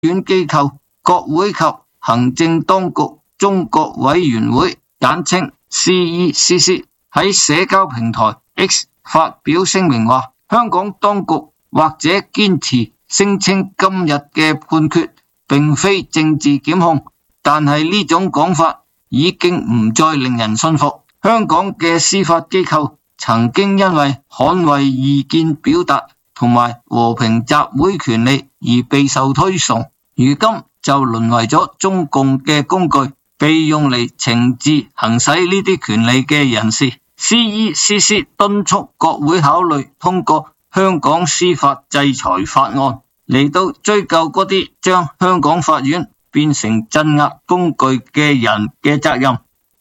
院機構、國會及行政當局中國委員會簡稱 CECC 喺社交平台 X 發表聲明話，香港當局或者堅持聲稱今日嘅判決並非政治檢控，但係呢種講法已經唔再令人信服。香港嘅司法機構曾經因為捍衛意見表達同埋和平集會權利而備受推崇，如今就淪為咗中共嘅工具，被用嚟懲治行使呢啲權利嘅人士。CECC 敦促國會考慮通過香港司法制裁法案，嚟到追究嗰啲將香港法院變成鎮壓工具嘅人嘅責任。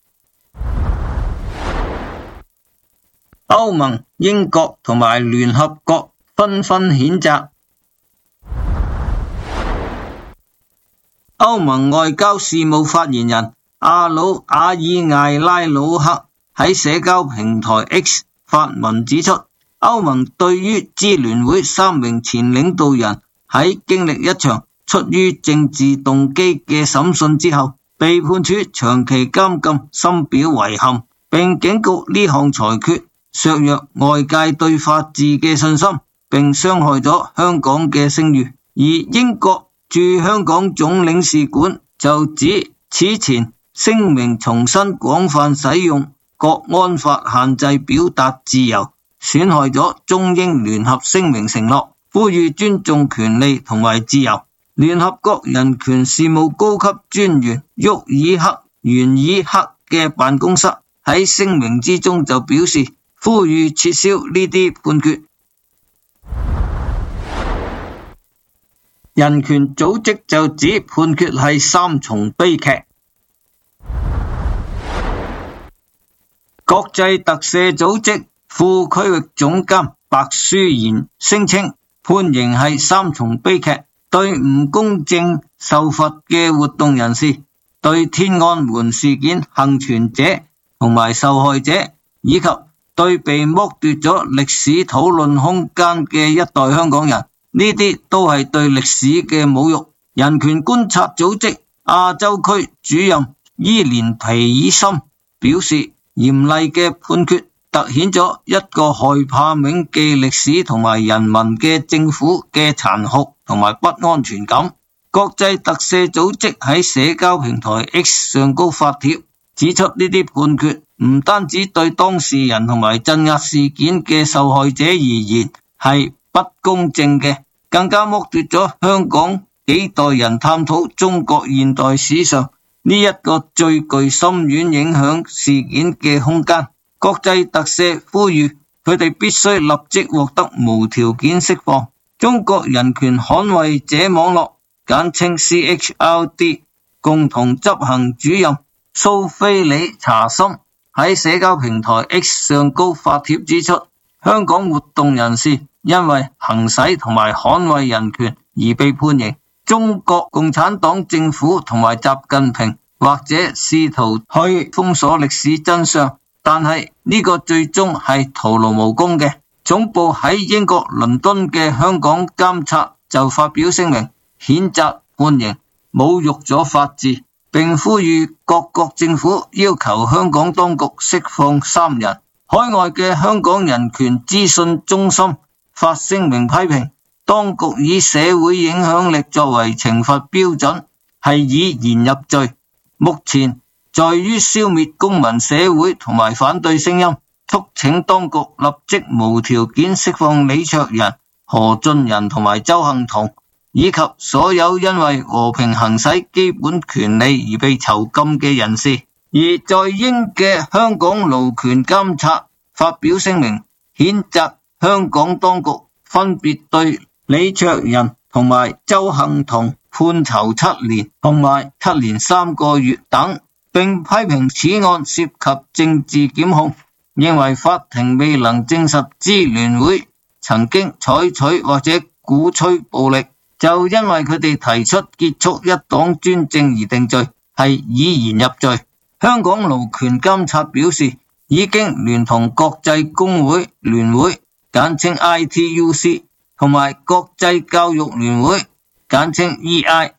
歐盟、英國同埋聯合國紛紛譴責。歐盟外交事務發言人阿魯阿爾艾拉魯克喺社交平台 X 發文指出，歐盟對於支聯會3名前領導人喺經歷一場出於政治動機嘅審訊之後，被判處長期監禁，深表遺憾，並警告呢項裁決削弱外界對法治嘅信心，並傷害咗香港嘅聲譽。而英國駐香港總領事館就指，此前聲明重新廣泛使用國安法限制表達自由，損害咗中英聯合聲明承諾，呼籲尊重權利同埋自由。聯合國人權事務高級專員沃爾克袁爾克嘅辦公室喺聲明之中就表示，呼籲撤銷呢啲判決。人權組織就指判決係3重悲劇。國際特赦組織副區域總監白舒賢聲稱，判刑係3重悲劇，對唔公正受罰嘅活動人士，對天安門事件幸存者同埋受害者，以及對被剝奪咗歷史討論空間嘅一代香港人，呢啲都係對歷史嘅侮辱。人權觀察組織亞洲區主任伊蓮皮爾森表示，嚴厲嘅判決凸顯咗一個害怕銘記歷史同埋人民嘅政府嘅殘酷同埋不安全感。國際特赦組織喺社交平台 X 上高發帖，指出呢啲判決唔單止對當事人同埋鎮壓事件嘅受害者而言係不公正嘅，更加剝奪咗香港幾代人探討中國現代史上呢一個最具深遠影響事件嘅空間。國際特赦呼籲佢哋必須立即獲得無條件釋放。中國人權捍衛者網絡簡稱 CHRD 共同執行主任蘇菲里查森喺社交平台 X 上高發帖指出，香港活動人士因為行使同埋捍衛人權而被判刑。中國共產黨政府同埋習近平或者試圖去封鎖歷史真相，但係呢個最終係徒勞無功嘅。總部喺英國倫敦嘅香港監察就發表聲明，譴責判刑侮辱咗法治，並呼籲各國政府要求香港當局釋放3人。海外嘅香港人權資訊中心發聲明批評，當局以社會影響力作為懲罰標準，係以言入罪。目前在於消滅公民社會同埋反對聲音，促請當局立即無條件釋放李卓人、何俊仁同埋鄒幸彤，以及所有因為和平行使基本權利而被囚禁嘅人士。而在英嘅香港勞權監察發表聲明，譴責香港當局分別對李卓人同埋鄒幸彤判囚7年同埋7年3個月等，並批評此案涉及政治檢控，認為法庭未能證實支聯會曾經採取或者鼓吹暴力，就因為佢哋提出結束一黨專政而定罪，係以言入罪。香港勞權監察表示，已經聯同國際工會聯會簡稱 ITUC 同埋國際教育聯會簡稱 EI。